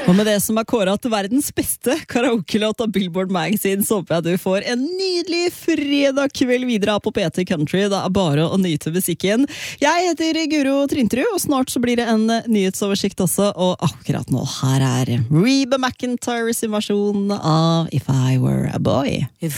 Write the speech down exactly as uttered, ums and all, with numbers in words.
Og med det som er kåret til verdens beste karaoke-låt av Billboard Magazine, så håper jeg du får en nydelig fredag kveld videre på P T Country. Det er bare å nyte musikken. Jeg heter Guro Trinterud, og snart så blir det en nyhetsoversikt også, og akkurat nå her er Reba McEntire's versjon av If I Were a Boy.